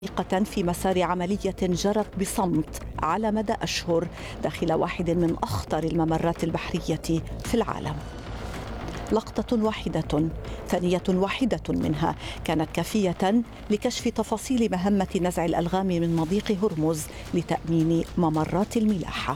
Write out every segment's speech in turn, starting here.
في مسار عملية جرت بصمت على مدى أشهر داخل واحد من أخطر الممرات البحرية في العالم. لقطة واحدة، ثانية واحدة منها كانت كافية لكشف تفاصيل مهمة نزع الألغام من مضيق هرمز لتأمين ممرات الملاحة.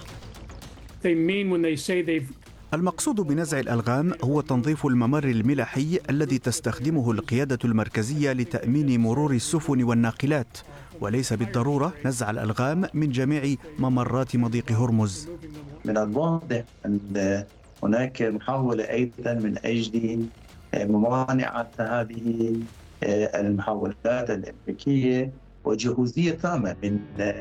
المقصود بنزع الألغام هو تنظيف الممر الملاحي الذي تستخدمه القيادة المركزية لتأمين مرور السفن والناقلات، وليس بالضرورة نزع الألغام من جميع ممرات مضيق هرمز. من الواضح أن هناك محاولة أيضا من أجل ممانعة هذه المحاولات الأمريكية وجهوزية تامة من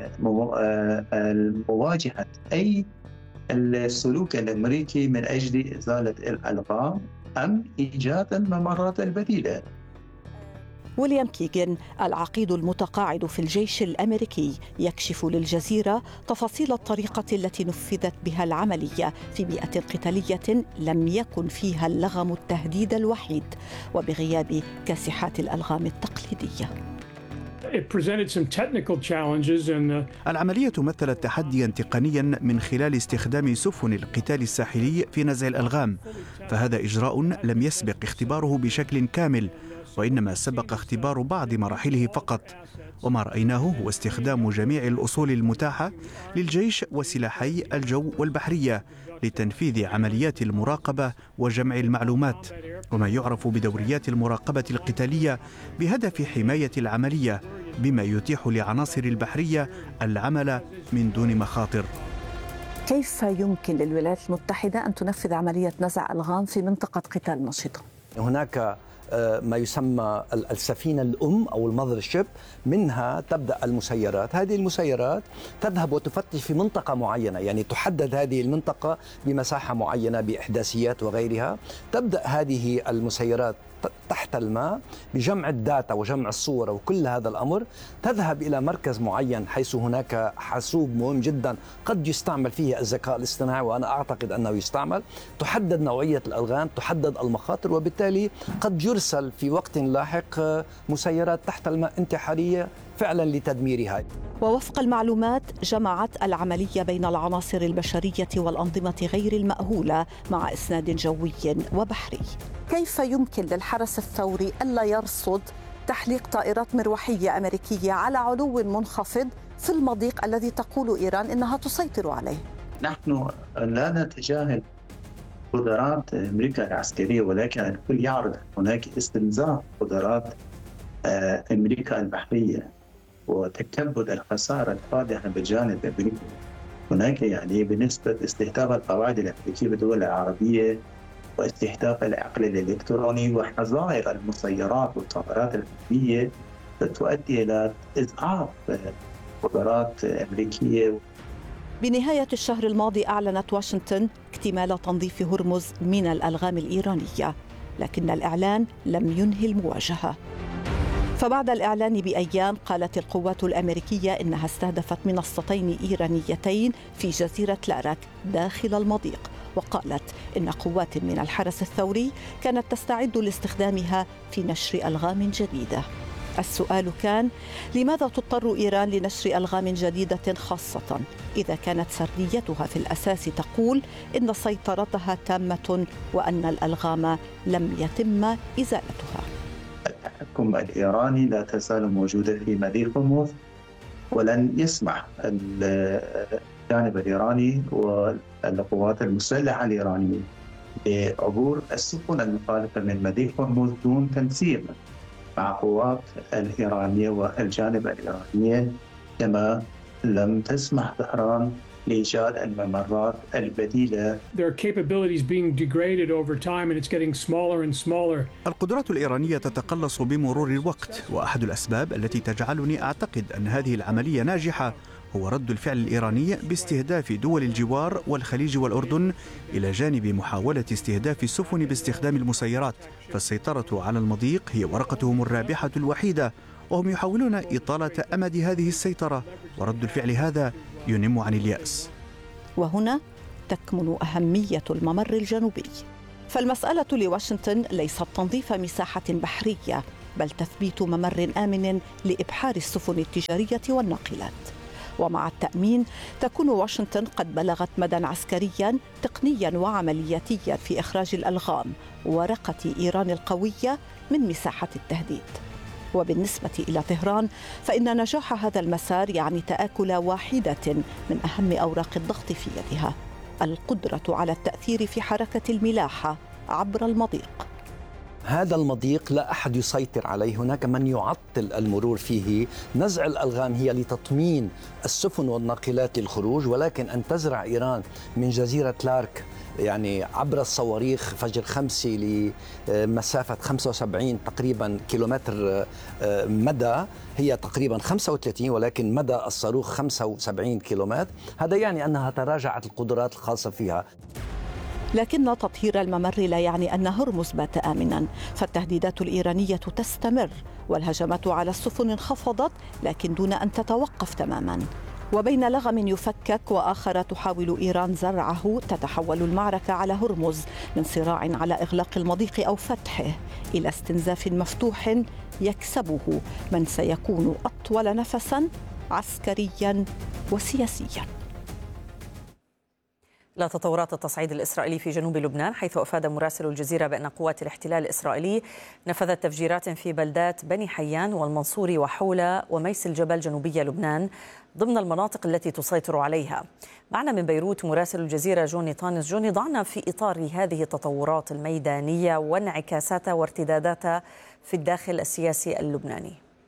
مواجهة أي السلوك الأمريكي من أجل إزالة الألغام أم إيجاد الممرات البديلة. ويليام كيغن العقيد المتقاعد في الجيش الأمريكي يكشف للجزيرة تفاصيل الطريقة التي نفذت بها العملية في بيئة قتالية لم يكن فيها اللغم التهديد الوحيد وبغياب كاسحات الألغام التقليدية. العملية مثلت تحديا تقنيا من خلال استخدام سفن القتال الساحلي في نزع الألغام، فهذا إجراء لم يسبق اختباره بشكل كامل، وإنما سبق اختبار بعض مراحله فقط. وما رأيناه هو استخدام جميع الأصول المتاحة للجيش وسلاحي الجو والبحرية لتنفيذ عمليات المراقبة وجمع المعلومات، وما يعرف بدوريات المراقبة القتالية بهدف حماية العملية، بما يتيح لعناصر البحرية العمل من دون مخاطر. كيف يمكن للولايات المتحدة أن تنفذ عملية نزع ألغام في منطقة قتال نشطة؟ هناك ما يسمى السفينة الأم أو المذر شيب، منها تبدأ المسيرات. هذه المسيرات تذهب وتفتش في منطقة معينة، يعني تحدد هذه المنطقة بمساحة معينة بإحداثيات وغيرها. تبدأ هذه المسيرات تحت الماء بجمع الداتا وجمع الصور وكل هذا الأمر، تذهب إلى مركز معين حيث هناك حاسوب مهم جدا قد يستعمل فيه الذكاء الاصطناعي، وأنا أعتقد أنه يستعمل. تحدد نوعية الألغام، تحدد المخاطر، وبالتالي قد يرسل في وقت لاحق مسيرات تحت الماء انتحارية فعلا لتدميرها. ووفق المعلومات جمعت العملية بين العناصر البشرية والأنظمة غير المأهولة مع إسناد جوي وبحري. كيف يمكن للحرس الثوري ألا يرصد تحليق طائرات مروحية أمريكية على علو منخفض في المضيق الذي تقول إيران إنها تسيطر عليه؟ نحن لا نتجاهل قدرات أمريكا العسكرية، ولكن الكل يعرف هناك استنزاف قدرات أمريكا البحرية وتكبد الخسارة الفادحة بالجانب الأمريكي. هناك يعني بالنسبة استهداف القواعد الأمريكية بالدول العربية واستهداف العقل الإلكتروني وحظائر المسيرات والطائرات الأمريكية تؤدي إلى إضعاف قدرات أمريكية. بنهاية الشهر الماضي أعلنت واشنطن اكتمال تنظيف هرمز من الألغام الإيرانية، لكن الإعلان لم ينهي المواجهة. فبعد الإعلان بأيام قالت القوات الأمريكية إنها استهدفت منصتين إيرانيتين في جزيرة لاراك داخل المضيق، وقالت إن قوات من الحرس الثوري كانت تستعد لاستخدامها في نشر ألغام جديدة. السؤال كان: لماذا تضطر إيران لنشر ألغام جديدة، خاصة إذا كانت سرديتها في الأساس تقول إن سيطرتها تامة وأن الألغام لم يتم إزالتها؟ التحكم الإيراني لا تزال موجودة في مضيق هرمز، ولن يسمح الجانب الإيراني والقوات المسلحة الإيرانية بعبور السفن المخالفة من مضيق هرمز دون تنسيق مع قوات الإيرانية والجانب الإيرانية، كما لم تسمح طهران لإيجاد الممرات البديلة. القدرات الإيرانية تتقلص بمرور الوقت، وأحد الأسباب التي تجعلني أعتقد أن هذه العملية ناجحة هو رد الفعل الإيراني باستهداف دول الجوار والخليج والأردن، إلى جانب محاولة استهداف السفن باستخدام المسيرات. فالسيطرة على المضيق هي ورقتهم الرابحة الوحيدة، وهم يحاولون إطالة أمد هذه السيطرة، ورد الفعل هذا ينم عن اليأس. وهنا تكمن أهمية الممر الجنوبي، فالمسألة لواشنطن ليست تنظيف مساحة بحرية، بل تثبيت ممر آمن لإبحار السفن التجارية والناقلات. ومع التأمين تكون واشنطن قد بلغت مدى عسكريا تقنيا وعملياتيا في إخراج الألغام ورقة إيران القوية من مساحة التهديد. وبالنسبة إلى طهران فإن نجاح هذا المسار يعني تآكل واحدة من أهم أوراق الضغط في يدها: القدرة على التأثير في حركة الملاحة عبر المضيق. هذا المضيق لا أحد يسيطر عليه، هناك من يعطل المرور فيه. نزع الألغام هي لتطمين السفن والناقلات للخروج، ولكن أن تزرع إيران من جزيرة لارك يعني عبر الصواريخ فجر 5 لمسافة 75 تقريبا كيلومتر مدى، هي تقريبا 35 ولكن مدى الصاروخ 75 كيلومتر، هذا يعني أنها تراجعت القدرات الخاصة فيها. لكن تطهير الممر لا يعني أن هرمز بات آمنا، فالتهديدات الإيرانية تستمر والهجمات على السفن انخفضت لكن دون أن تتوقف تماما. وبين لغم يفكك وآخر تحاول إيران زرعه، تتحول المعركة على هرمز من صراع على إغلاق المضيق أو فتحه إلى استنزاف مفتوح يكسبه من سيكون أطول نفسا عسكريا وسياسيا. لا تطورات التصعيد الإسرائيلي في جنوب لبنان، حيث أفاد مراسل الجزيرة بأن قوات الاحتلال الإسرائيلي نفذت تفجيرات في بلدات بني حيان والمنصوري وحولة وميس الجبل جنوبية لبنان ضمن المناطق التي تسيطر عليها. معنا من بيروت مراسل الجزيرة جوني طانس. جوني، ضعنا في إطار هذه التطورات الميدانية وانعكاساتها وارتداداتها في الداخل السياسي اللبناني.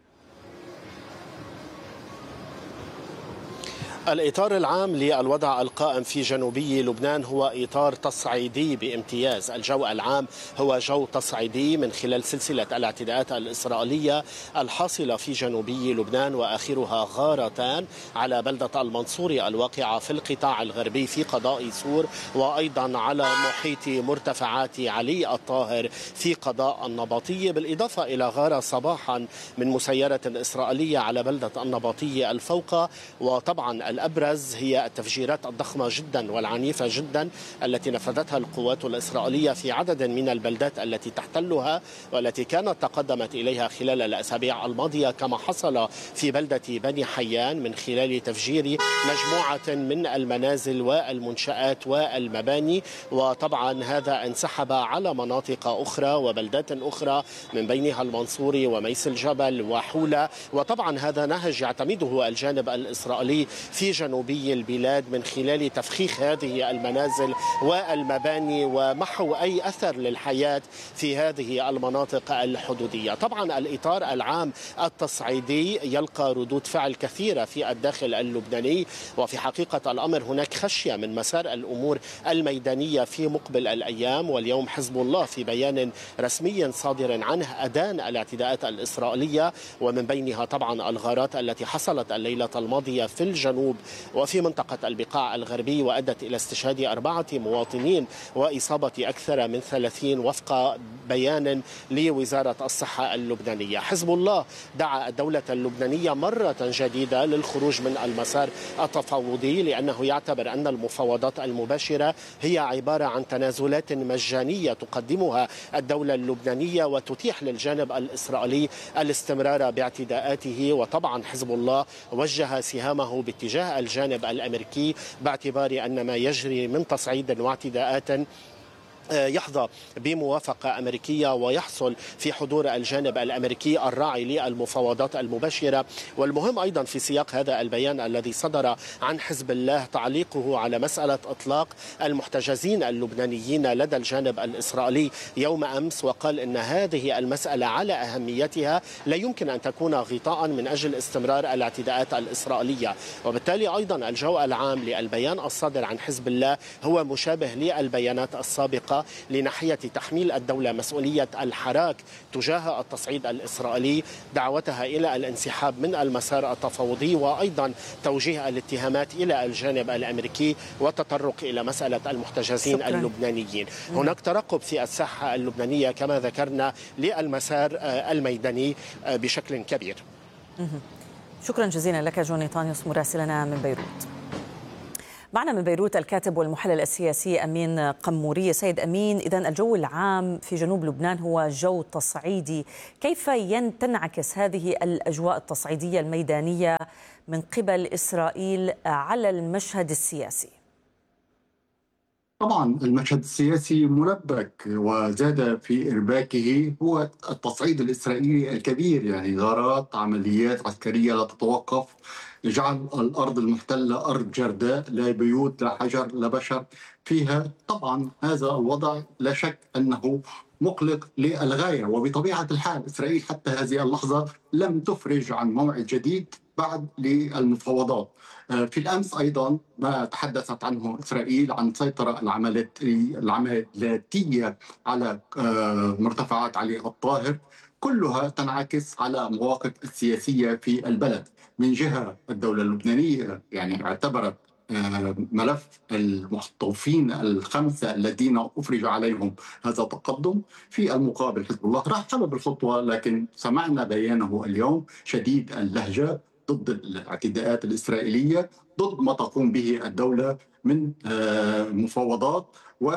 الإطار العام للوضع القائم في جنوبي لبنان هو إطار تصعيدي بامتياز. الجو العام هو جو تصعيدي من خلال سلسلة الاعتداءات الإسرائيلية الحاصلة في جنوبي لبنان، وآخرها غارتان على بلدة المنصوري الواقعة في القطاع الغربي في قضاء سور، وأيضا على محيط مرتفعات علي الطاهر في قضاء النبطية، بالإضافة إلى غارة صباحا من مسيرة إسرائيلية على بلدة النبطية الفوقة. وطبعا الأبرز هي التفجيرات الضخمة جدا والعنيفة جدا التي نفذتها القوات الإسرائيلية في عدد من البلدات التي تحتلها والتي كانت تقدمت إليها خلال الأسابيع الماضية، كما حصل في بلدة بني حيان من خلال تفجير مجموعة من المنازل والمنشآت والمباني. وطبعا هذا انسحب على مناطق أخرى وبلدات أخرى من بينها المنصوري وميس الجبل وحولة. وطبعا هذا نهج يعتمده الجانب الإسرائيلي في جنوبي البلاد من خلال تفخيخ هذه المنازل والمباني ومحو أي أثر للحياة في هذه المناطق الحدودية. طبعا الإطار العام التصعيدي يلقى ردود فعل كثيرة في الداخل اللبناني، وفي حقيقة الأمر هناك خشية من مسار الأمور الميدانية في مقبل الأيام. واليوم حزب الله في بيان رسمي صادر عنه أدان الاعتداءات الإسرائيلية، ومن بينها طبعا الغارات التي حصلت الليلة الماضية في الجنوب وفي منطقة البقاع الغربي، وأدت إلى استشهاد 4 مواطنين وإصابة أكثر من 30 وفق بيان لوزارة الصحة اللبنانية. حزب الله دعا الدولة اللبنانية مرة جديدة للخروج من المسار التفاوضي، لأنه يعتبر أن المفاوضات المباشرة هي عبارة عن تنازلات مجانية تقدمها الدولة اللبنانية وتتيح للجانب الإسرائيلي الاستمرار باعتداءاته. وطبعا حزب الله وجه سهامه باتجاه الجانب الأمريكي باعتبار أن ما يجري من تصعيد واعتداءات يحظى بموافقة أمريكية ويحصل في حضور الجانب الأمريكي الراعي للمفاوضات المباشرة. والمهم أيضا في سياق هذا البيان الذي صدر عن حزب الله تعليقه على مسألة إطلاق المحتجزين اللبنانيين لدى الجانب الإسرائيلي يوم أمس، وقال إن هذه المسألة على أهميتها لا يمكن أن تكون غطاء من أجل استمرار الاعتداءات الإسرائيلية. وبالتالي أيضا الجو العام للبيان الصادر عن حزب الله هو مشابه للبيانات السابقة لناحية تحميل الدولة مسؤولية الحراك تجاه التصعيد الإسرائيلي، دعوتها إلى الانسحاب من المسار التفاوضي، وأيضا توجيه الاتهامات إلى الجانب الأمريكي والتطرق إلى مسألة المحتجزين اللبنانيين. هناك ترقب في الساحة اللبنانية كما ذكرنا للمسار الميداني بشكل كبير. شكرا جزيلا لك جوني طانيوس مراسلنا من بيروت. معنا من بيروت الكاتب والمحلل السياسي أمين قمورية. سيد أمين، إذن الجو العام في جنوب لبنان هو جو تصعيدي، كيف تنعكس هذه الأجواء التصعيدية الميدانية من قبل إسرائيل على المشهد السياسي؟ طبعا المشهد السياسي مربك، وزاد في إرباكه هو التصعيد الإسرائيلي الكبير، يعني غارات، عمليات عسكرية لا تتوقف، جعل الأرض المحتلة أرض جرداء، لا بيوت لا حجر لا بشر فيها. طبعا هذا الوضع لا شك أنه مقلق للغاية، وبطبيعة الحال إسرائيل حتى هذه اللحظة لم تفرج عن موعد جديد بعد للمفاوضات. في الأمس أيضا ما تحدثت عنه إسرائيل عن سيطرة العملياتية على مرتفعات علي الطاهر، كلها تنعكس على مواقف السياسية في البلد. من جهة الدولة اللبنانية يعني اعتبرت ملف المخطوفين الخمسة الذين أفرج عليهم هذا تقدم. في المقابل حزب الله رحب بالخطوة، لكن سمعنا بيانه اليوم شديد اللهجة ضد الاعتداءات الإسرائيلية، ضد ما تقوم به الدولة من مفاوضات،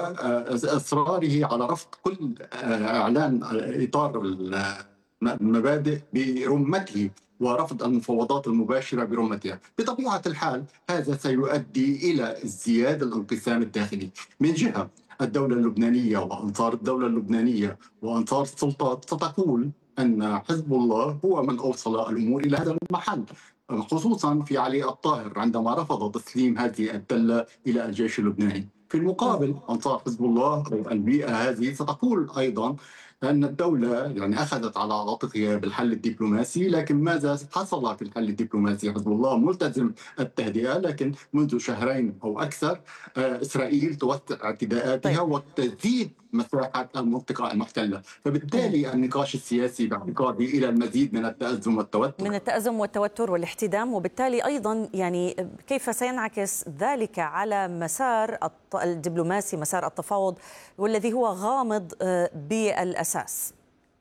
وإصراره على رفض كل إعلان إطار المبادئ برمته ورفض المفاوضات المباشرة برمتها. بطبيعة الحال هذا سيؤدي إلى ازدياد الانقسام الداخلي. من جهة الدولة اللبنانية وأنصار الدولة اللبنانية وأنصار السلطات ستقول أن حزب الله هو من أوصل الأمور إلى هذا المحل، خصوصا في علي الطاهر عندما رفض تسليم هذه الدلة إلى الجيش اللبناني. في المقابل أنصار حزب الله أو البيئة هذه ستقول أيضا أن الدولة يعني أخذت على عاتقها بالحل الدبلوماسي، لكن ماذا حصل في الحل الدبلوماسي؟ حزب الله ملتزم التهدئة، لكن منذ شهرين أو أكثر إسرائيل توسع اعتداءاتها وتزيد مساحة المنطقة المحتلة، فبالتالي النقاش السياسي باعتقادي إلى المزيد من التأزم والتوتر والاحتدام، وبالتالي أيضا يعني كيف سينعكس ذلك على مسار الدبلوماسي، مسار التفاوض، والذي هو غامض بالأساس.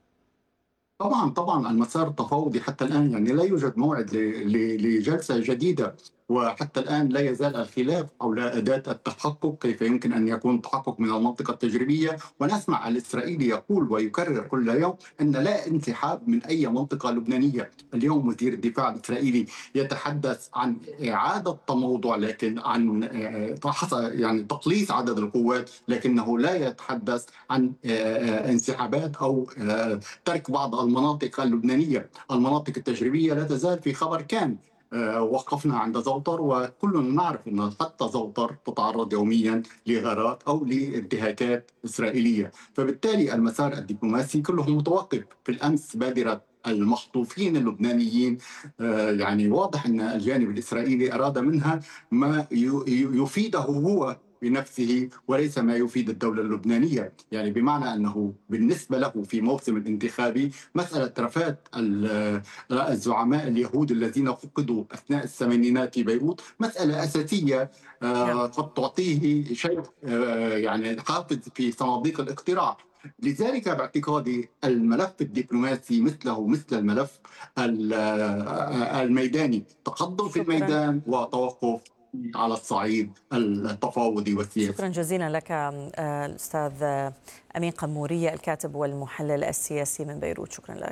طبعا المسار التفاوضي حتى الآن يعني لا يوجد موعد لجلسة جديدة، وحتى الآن لا يزال الخلاف حول أداة التحقق، كيف يمكن أن يكون تحقق من المنطقة التجريبية. ونسمع الإسرائيلي يقول ويكرر كل يوم أن لا انسحاب من أي منطقة لبنانية. اليوم وزير الدفاع الإسرائيلي يتحدث عن إعادة تموضع، لكن عن يعني تقليص عدد القوات، لكنه لا يتحدث عن انسحابات أو ترك بعض المناطق اللبنانية. المناطق التجريبية لا تزال في خبر كان. وقفنا عند زوطر، وكلنا نعرف أن حتى زوطر تتعرض يوميا لغارات أو لانتهاكات إسرائيلية، فبالتالي المسار الدبلوماسي كله متوقف. في الأمس بادرة المخطوفين اللبنانيين يعني واضح أن الجانب الإسرائيلي أراد منها ما يفيده هو بنفسه وليس ما يفيد الدولة اللبنانية، يعني بمعنى أنه بالنسبة له في موسم الانتخابي مسألة رفات الزعماء اليهود الذين فقدوا أثناء الثمانينات في بيروت مسألة أساسية قد تعطيه شيء يعني حافز في صناديق الاقتراع. لذلك باعتقادي الملف الدبلوماسي مثله مثل الملف الميداني، تقدم في الميدان وتوقف على الصعيد التفاوضي والسياسي. شكرا جزيلا لك الأستاذ أمين قمورية، الكاتب والمحلل السياسي من بيروت. شكرا لك.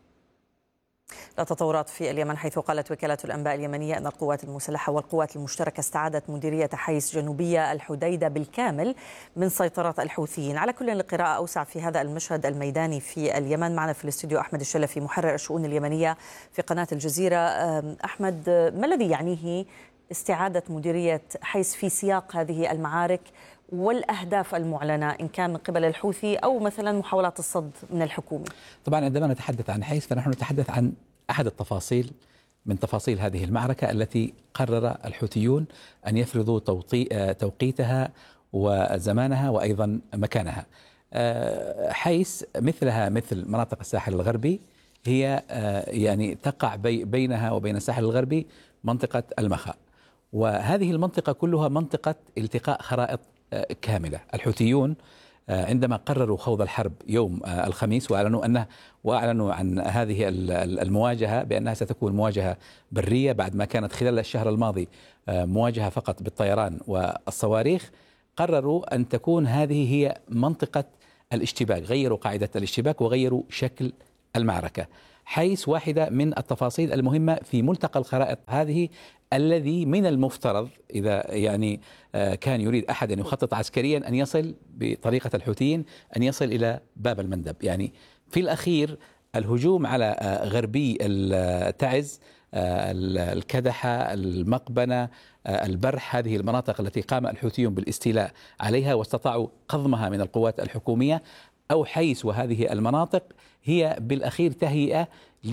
لا تطورات في اليمن، حيث قالت وكالة الأنباء اليمنية أن القوات المسلحة والقوات المشتركة استعادت مديرية حيس جنوبية الحديدة بالكامل من سيطرة الحوثيين. على كل القراءة أوسع في هذا المشهد الميداني في اليمن. معنا في الاستوديو أحمد الشلفي، محرر الشؤون اليمنية في قناة الجزيرة. أحمد، ما الذي يعنيه استعادة مديرية حيس في سياق هذه المعارك والأهداف المعلنة إن كان من قبل الحوثي أو مثلا محاولات الصد من الحكومة؟ طبعا عندما نتحدث عن حيس فنحن نتحدث عن أحد التفاصيل من تفاصيل هذه المعركة التي قرر الحوثيون أن يفرضوا توقيتها وزمانها وأيضا مكانها. حيس مثلها مثل مناطق الساحل الغربي هي يعني تقع بينها وبين الساحل الغربي منطقة المخاء، وهذه المنطقة كلها منطقة التقاء خرائط كاملة. الحوثيون عندما قرروا خوض الحرب يوم الخميس وأعلنوا عن هذه المواجهة بأنها ستكون مواجهة برية بعد ما كانت خلال الشهر الماضي مواجهة فقط بالطيران والصواريخ، قرروا أن تكون هذه هي منطقة الاشتباك، غيروا قاعدة الاشتباك وغيروا شكل المعركة، حيث واحدة من التفاصيل المهمة في ملتقى الخرائط هذه الذي من المفترض إذا كان يريد أحد أن يخطط عسكريا أن يصل بطريقة الحوثيين أن يصل إلى باب المندب. يعني في الأخير الهجوم على غربي تعز، الكدحة، المقبنة، البرح، هذه المناطق التي قام الحوثيون بالاستيلاء عليها واستطاعوا قضمها من القوات الحكومية أو حيث، وهذه المناطق هي بالأخير تهيئة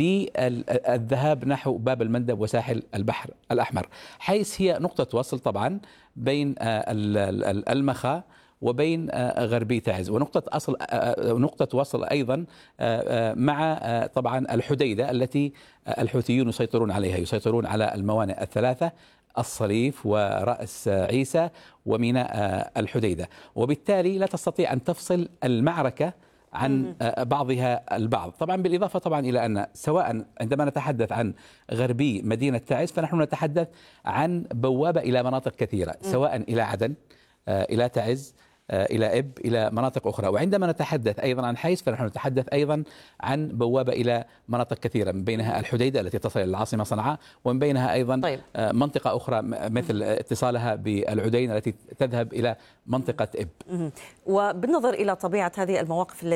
للذهاب نحو باب المندب وساحل البحر الأحمر، حيث هي نقطة وصل طبعا بين المخا وبين غربي تعز، ونقطة وصل أيضا مع طبعا الحديدة التي الحوثيون يسيطرون عليها، يسيطرون على الموانئ الثلاثة: الصليف ورأس عيسى وميناء الحديدة، وبالتالي لا تستطيع أن تفصل المعركة عن بعضها البعض. طبعا بالإضافة طبعا إلى أن سواء عندما نتحدث عن غربي مدينة تعز فنحن نتحدث عن بوابة إلى مناطق كثيرة، سواء إلى عدن، إلى تعز، إلى إب، إلى مناطق أخرى. وعندما نتحدث أيضا عن حيس فنحن نتحدث أيضا عن بوابة إلى مناطق كثيرة، من بينها الحديدة التي تصل إلى العاصمة صنعاء، ومن بينها أيضا منطقة أخرى مثل اتصالها بالعدين التي تذهب إلى منطقة إب. وبالنظر إلى طبيعة هذه المواقف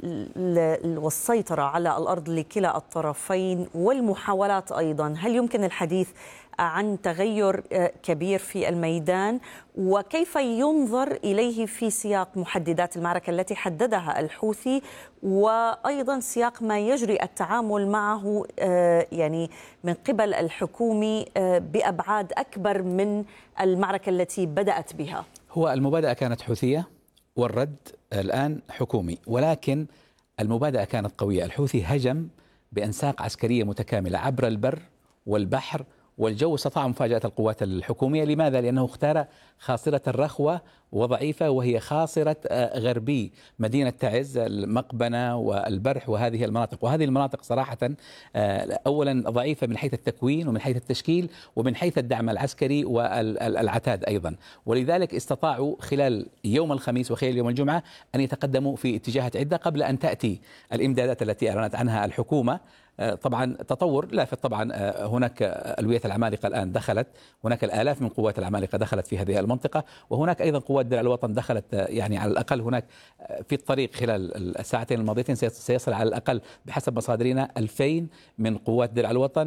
والسيطرة على الأرض لكلا الطرفين والمحاولات أيضا، هل يمكن الحديث عن تغير كبير في الميدان؟ وكيف ينظر إليه في سياق محددات المعركة التي حددها الحوثي، وأيضا سياق ما يجري التعامل معه يعني من قبل الحكومة بأبعاد أكبر من المعركة التي بدأت بها؟ هو المبادئة كانت حوثية والرد الآن حكومي، ولكن المبادئة كانت قوية. الحوثي هجم بأنساق عسكرية متكاملة عبر البر والبحر والجو، استطاع مفاجأة القوات الحكومية. لماذا؟ لأنه اختار خاصرة الرخوة وضعيفة، وهي خاصرة غربي مدينة تعز، المقبنة والبرح وهذه المناطق. وهذه المناطق صراحة أولا ضعيفة من حيث التكوين ومن حيث التشكيل ومن حيث الدعم العسكري والعتاد أيضا، ولذلك استطاعوا خلال يوم الخميس وخلال يوم الجمعة أن يتقدموا في اتجاهات عدة قبل أن تأتي الإمدادات التي أعلنت عنها الحكومة. طبعا تطور لافت، طبعا هناك ألوية العمالقة الآن دخلت، هناك الآلاف من قوات العمالقة دخلت في هذه المنطقة، وهناك أيضا قوات درع الوطن دخلت، يعني على الأقل هناك في الطريق خلال الساعتين الماضيتين سيصل على الأقل بحسب مصادرنا 2000 من قوات درع الوطن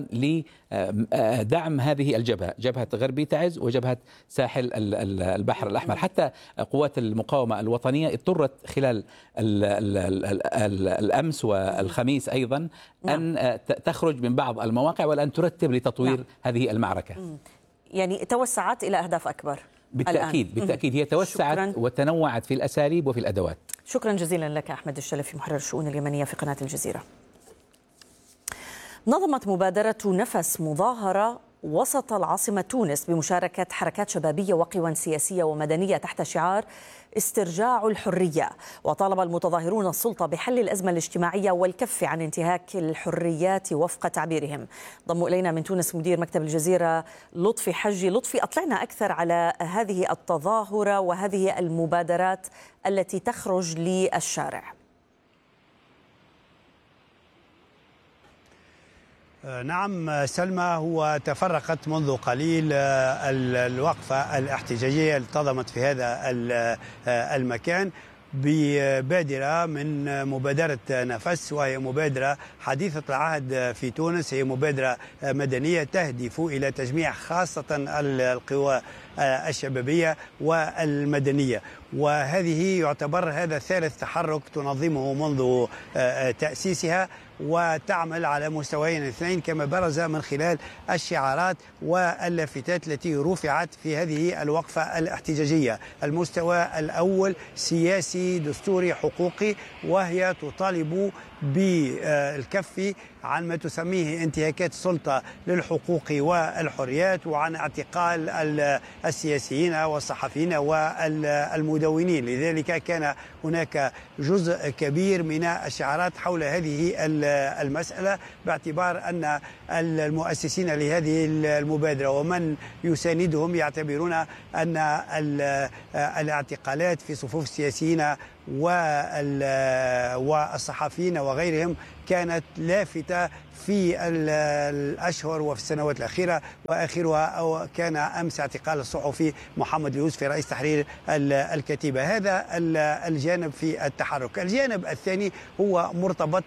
لدعم هذه الجبهة، جبهة غربي تعز وجبهة ساحل البحر الأحمر. حتى قوات المقاومة الوطنية اضطرت خلال الأمس والخميس أيضا أن تخرج من بعض المواقع والآن ترتب لتطوير هذه المعركة. يعني توسعت إلى أهداف أكبر. بالتأكيد بالتأكيد هي توسعت وتنوعت في الأساليب وفي الأدوات. شكرا جزيلا لك أحمد الشلفي، محرر الشؤون اليمنية في قناة الجزيرة. نظمت مبادرة نفس مظاهرة وسط العاصمة تونس بمشاركة حركات شبابية وقوى سياسية ومدنية تحت شعار استرجاع الحرية، وطالب المتظاهرون السلطة بحل الأزمة الاجتماعية والكف عن انتهاك الحريات وفق تعبيرهم. ضم إلينا من تونس مدير مكتب الجزيرة لطفي حجي. لطفي، أطلعنا أكثر على هذه التظاهرة وهذه المبادرات التي تخرج للشارع. نعم سلمى، هو تفرقت منذ قليل الوقفة الاحتجاجية اللي انتظمت في هذا المكان ببادرة من مبادرة نفس، وهي مبادرة حديثة العهد في تونس، هي مبادرة مدنية تهدف إلى تجميع خاصة القوى الشبابية والمدنية، وهذه يعتبر هذا ثالث تحرك تنظمه منذ تأسيسها، وتعمل على مستويين اثنين كما برز من خلال الشعارات واللافتات التي رفعت في هذه الوقفة الاحتجاجية. المستوى الأول سياسي دستوري حقوقي، وهي تطالب بالكف عن ما تسميه انتهاكات السلطة للحقوق والحريات، وعن اعتقال السياسيين والصحفيين والمدونين. لذلك كان هناك جزء كبير من الشعارات حول هذه المسألة، باعتبار أن المؤسسين لهذه المبادرة ومن يساندهم يعتبرون أن الاعتقالات في صفوف السياسيين والصحفيين وغيرهم كانت لافتة في الأشهر وفي السنوات الأخيرة، وآخرها كان أمس اعتقال الصحفي محمد اليوسفي رئيس تحرير الكتيبة. هذا الجانب في التحرك. الجانب الثاني هو مرتبط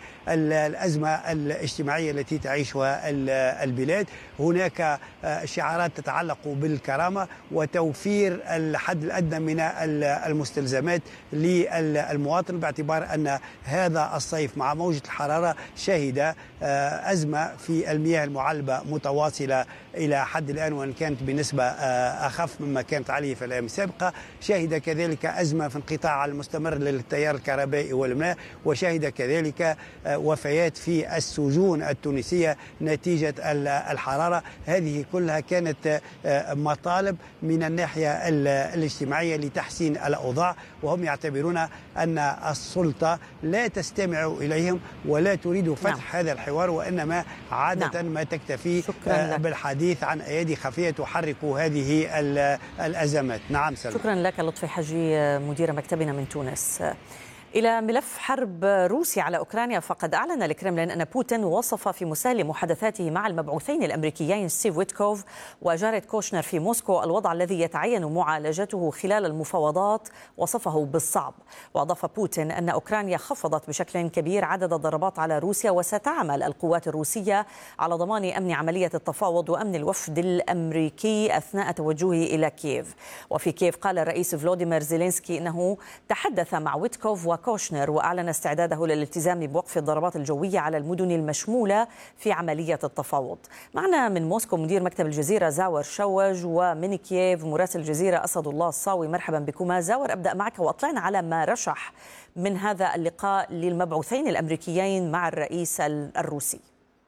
بالأزمة الاجتماعية التي تعيشها البلاد. هناك شعارات تتعلق بالكرامة وتوفير الحد الأدنى من المستلزمات للمواطن، باعتبار أن هذا الصيف مع موجة الحرارة شهد أزمة في المياه المعلبة متواصلة إلى حد الآن، وإن كانت بنسبة أخف مما كانت عليه في الأيام السابقة. شهد كذلك أزمة في انقطاع المستمر للتيار الكهربائي والماء، وشهد كذلك وفيات في السجون التونسية نتيجة الحرارة. هذه كلها كانت مطالب من الناحية الاجتماعية لتحسين الأوضاع، وهم يعتبرون أن السلطة لا تستمع إليهم ولا تريد فتح هذا الحوار، وإنما عادة ما تكتفي بالحديث عن أيادي خفية تحرك هذه الأزمات. نعم سلمى. شكرا لك لطفي حجي مدير مكتبنا من تونس. إلى ملف حرب روسيا على أوكرانيا، فقد أعلن الكرملين أن بوتين وصف في مسال محادثاته مع المبعوثين الأمريكيين ستيف ويتكوف وجاريد كوشنر في موسكو الوضع الذي يتعين معالجته خلال المفاوضات وصفه بالصعب. وأضاف بوتين أن أوكرانيا خفضت بشكل كبير عدد الضربات على روسيا، وستعمل القوات الروسية على ضمان أمن عملية التفاوض وأمن الوفد الأمريكي أثناء توجهه إلى كييف. وفي كييف قال الرئيس فلوديمير زيلينسكي أنه تحدث مع ويتكوف وكوشنر وأعلن استعداده للالتزام بوقف الضربات الجوية على المدن المشمولة في عملية التفاوض. معنا من موسكو مدير مكتب الجزيرة زاور شوج، ومن كييف مراسل الجزيرة أسد الله الصاوي. مرحبا بكما. زاور، أبدأ معك وأطلعنا على ما رشح من هذا اللقاء للمبعوثين الأمريكيين مع الرئيس الروسي.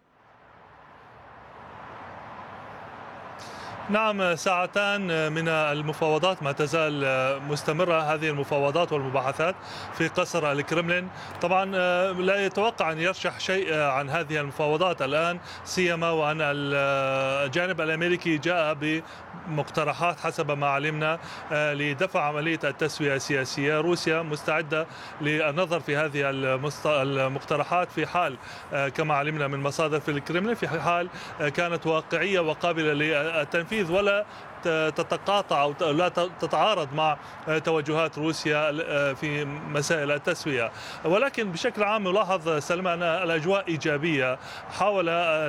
نعم، ساعتان من المفاوضات ما تزال مستمرة هذه المفاوضات والمباحثات في قصر الكرملين. طبعا لا يتوقع أن يرشح شيء عن هذه المفاوضات الآن، سيما وأن الجانب الأمريكي جاء بمقترحات حسب ما علمنا لدفع عملية التسوية السياسية. روسيا مستعدة للنظر في هذه المقترحات في حال كما علمنا من مصادر في الكرملين في حال كانت واقعية وقابلة للتنفيذ ولا تتقاطع أو لا تتعارض مع توجهات روسيا في مسائل التسوية. ولكن بشكل عام نلاحظ سلمى أن الأجواء إيجابية. حاول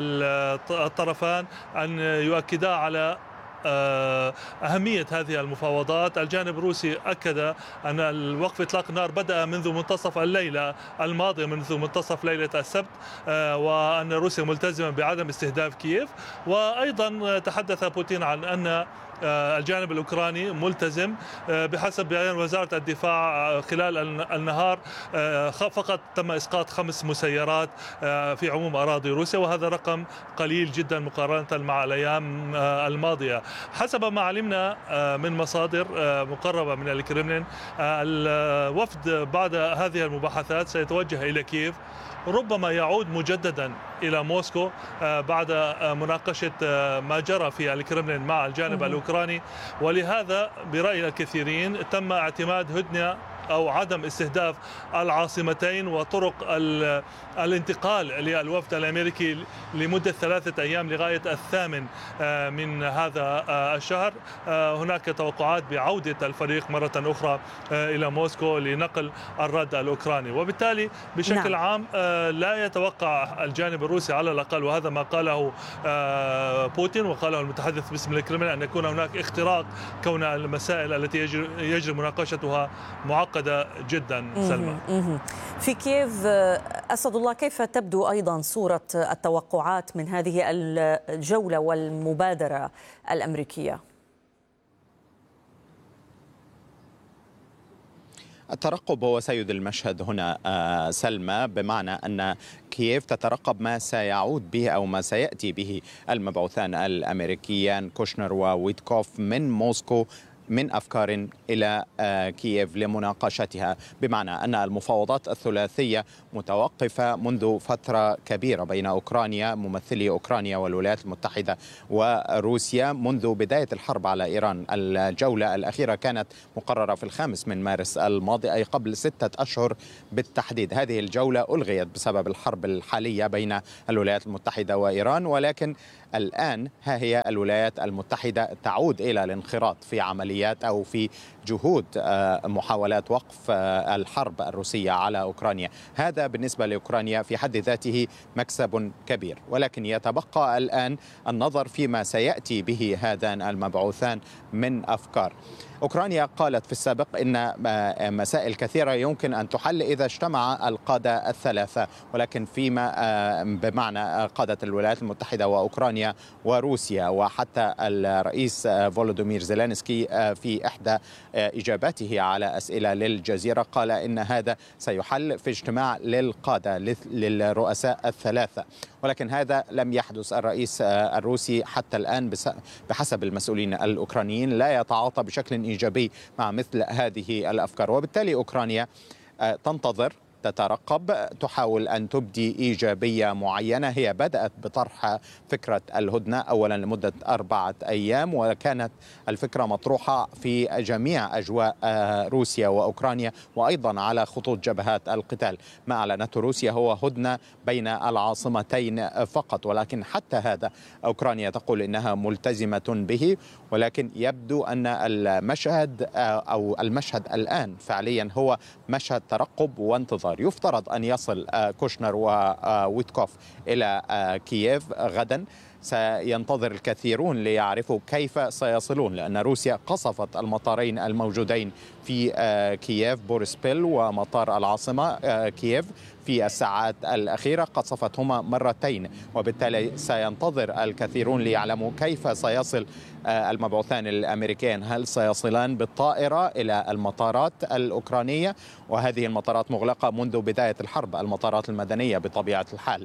الطرفان أن يؤكدا على أهمية هذه المفاوضات. الجانب الروسي أكد أن الوقف إطلاق النار بدأ منذ منتصف الليلة الماضية، منذ منتصف ليلة السبت، وأن روسيا ملتزمة بعدم استهداف كييف. وأيضا تحدث بوتين عن أن الجانب الأوكراني ملتزم. بحسب بيان وزارة الدفاع خلال النهار فقط تم إسقاط 5 مسيرات في عموم أراضي روسيا، وهذا رقم قليل جدا مقارنة مع الأيام الماضية. حسب ما علمنا من مصادر مقربة من الكرملين، الوفد بعد هذه المباحثات سيتوجه إلى كييف، ربما يعود مجددا إلى موسكو بعد مناقشة ما جرى في الكرملين مع الجانب الأوكراني. ولهذا برأي الكثيرين تم اعتماد هدنة أو عدم استهداف العاصمتين وطرق الانتقال للوفد الأمريكي لمدة 3 أيام لغاية 8 من هذا الشهر. هناك توقعات بعودة الفريق مرة أخرى إلى موسكو لنقل الرد الأوكراني. وبالتالي بشكل عام لا يتوقع الجانب الروسي على الأقل، وهذا ما قاله بوتين وقاله المتحدث باسم الكرملين، أن يكون هناك اختراق، كون المسائل التي يجري مناقشتها معقدة جدا. سلمى. في كييف أسد الله، كيف تبدو أيضا صورة التوقعات من هذه الجولة والمبادرة الأمريكية؟ الترقب هو سيد المشهد هنا سلمى، بمعنى أن كييف تترقب ما سيعود به أو ما سيأتي به المبعوثان الأمريكيان كوشنر وويتكوف من موسكو من أفكار إلى كييف لمناقشتها، بمعنى أن المفاوضات الثلاثية متوقفة منذ فترة كبيرة بين أوكرانيا، ممثلي أوكرانيا والولايات المتحدة وروسيا منذ بداية الحرب على إيران. الجولة الأخيرة كانت مقررة في 5 مارس الماضي، أي قبل 6 أشهر بالتحديد. هذه الجولة ألغيت بسبب الحرب الحالية بين الولايات المتحدة وإيران، ولكن الآن ها هي الولايات المتحدة تعود إلى الانخراط في عمليات أو في جهود محاولات وقف الحرب الروسية على أوكرانيا. هذا بالنسبة لأوكرانيا في حد ذاته مكسب كبير، ولكن يتبقى الآن النظر فيما سيأتي به هذان المبعوثان من أفكار. أوكرانيا قالت في السابق إن مسائل كثيرة يمكن أن تحل إذا اجتمع القادة الثلاثة، ولكن فيما بمعنى قادة الولايات المتحدة وأوكرانيا وروسيا، وحتى الرئيس فولودومير زيلينسكي في إحدى إجاباته على أسئلة للجزيرة قال إن هذا سيحل في اجتماع للقادة للرؤساء الثلاثة، ولكن هذا لم يحدث. الرئيس الروسي حتى الآن بحسب المسؤولين الأوكرانيين لا يتعاطى بشكل إيجابي مع مثل هذه الأفكار، وبالتالي أوكرانيا تنتظر، تترقب، تحاول أن تبدي إيجابية معينة. هي بدأت بطرح فكرة الهدنة أولا لمدة 4 أيام، وكانت الفكرة مطروحة في جميع أجواء روسيا وأوكرانيا وأيضا على خطوط جبهات القتال. ما أعلنته روسيا هو هدنة بين العاصمتين فقط، ولكن حتى هذا أوكرانيا تقول إنها ملتزمة به، ولكن يبدو أن المشهد الآن فعليا هو مشهد ترقب وانتظار. يفترض أن يصل كوشنر وويتكوف إلى كييف غدا. سينتظر الكثيرون ليعرفوا كيف سيصلون، لأن روسيا قصفت المطارين الموجودين في كييف، بورسبيل ومطار العاصمة كييف، في الساعات الأخيرة قصفتهما مرتين، وبالتالي سينتظر الكثيرون ليعلموا كيف سيصل المبعوثان الأمريكيان. هل سيصلان بالطائرة إلى المطارات الأوكرانية؟ وهذه المطارات مغلقة منذ بداية الحرب، المطارات المدنية بطبيعة الحال.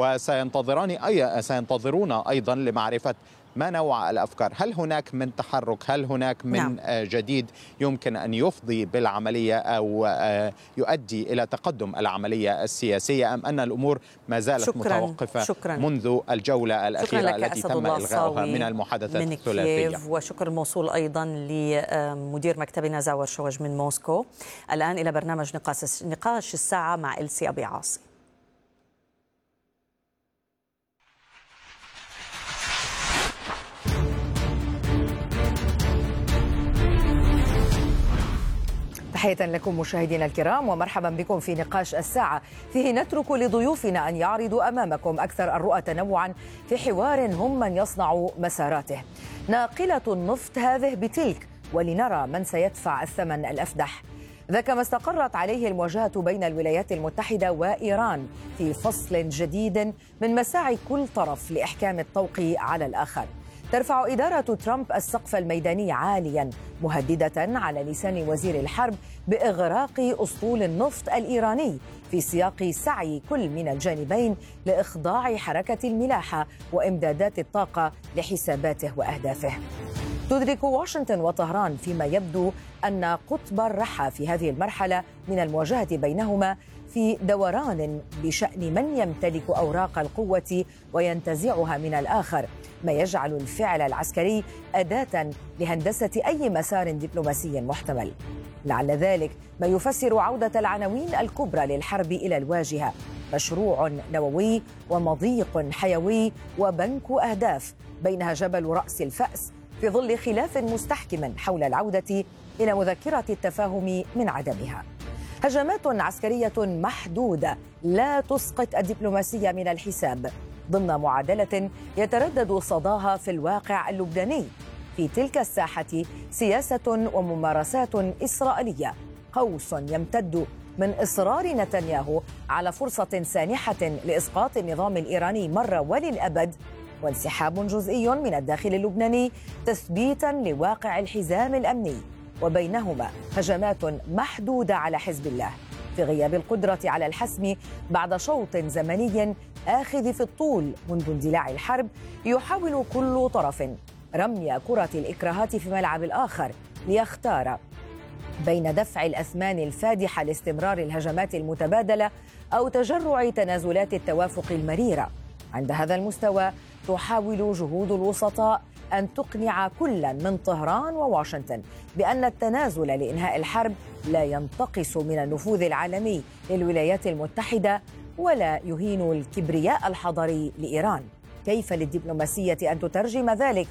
وسينتظرون أيضا لمعرفة ما نوع الأفكار. هل هناك من تحرك؟ هل هناك من جديد يمكن أن يفضي بالعملية أو يؤدي إلى تقدم العملية السياسية، أم أن الأمور ما زالت متوقفة منذ الجولة الأخيرة التي تم إلغاؤها من المحادثات الثلاثية؟ وشكر الموصول أيضا لمدير مكتبنا زاور شوج من موسكو. الآن إلى برنامج نقاش الساعة مع إلسي أبي عاصي. تحية لكم مشاهدينا الكرام ومرحبا بكم في نقاش الساعة، فيه نترك لضيوفنا أن يعرضوا أمامكم أكثر الرؤى تنوعا في حوار هم من يصنع مساراته. ناقلة النفط هذه بتلك، ولنرى من سيدفع الثمن الأفدح. ذاك ما استقرت عليه المواجهة بين الولايات المتحدة وإيران في فصل جديد من مساعي كل طرف لإحكام الطوق على الآخر. ترفع إدارة ترامب السقف الميداني عاليا، مهددة على لسان وزير الحرب بإغراق أسطول النفط الإيراني في سياق سعي كل من الجانبين لإخضاع حركة الملاحة وإمدادات الطاقة لحساباته وأهدافه. تدرك واشنطن وطهران فيما يبدو أن قطب الرحى في هذه المرحلة من المواجهة بينهما في دوران بشأن من يمتلك أوراق القوة وينتزعها من الآخر، ما يجعل الفعل العسكري أداة لهندسة أي مسار دبلوماسي محتمل. لعل ذلك ما يفسر عودة العناوين الكبرى للحرب إلى الواجهة: مشروع نووي ومضيق حيوي وبنك أهداف، بينها جبل رأس الفأس، في ظل خلاف مستحكم حول العودة إلى مذكرة التفاهم من عدمها. هجمات عسكرية محدودة لا تسقط الدبلوماسية من الحساب، ضمن معادلة يتردد صداها في الواقع اللبناني. في تلك الساحة سياسة وممارسات إسرائيلية، قوس يمتد من إصرار نتنياهو على فرصة سانحة لإسقاط النظام الإيراني مرة وللأبد، وانسحاب جزئي من الداخل اللبناني تثبيتا لواقع الحزام الأمني. وبينهما هجمات محدودة على حزب الله في غياب القدرة على الحسم بعد شوط زمني آخذ في الطول منذ اندلاع الحرب. يحاول كل طرف رمي كرة الإكراهات في ملعب الآخر ليختار بين دفع الأثمان الفادحة لاستمرار الهجمات المتبادلة أو تجرع تنازلات التوافق المريرة. عند هذا المستوى تحاول جهود الوسطاء أن تقنع كلا من طهران وواشنطن بأن التنازل لإنهاء الحرب لا ينتقص من النفوذ العالمي للولايات المتحدة ولا يهين الكبرياء الحضاري لإيران. كيف للدبلوماسية أن تترجم ذلك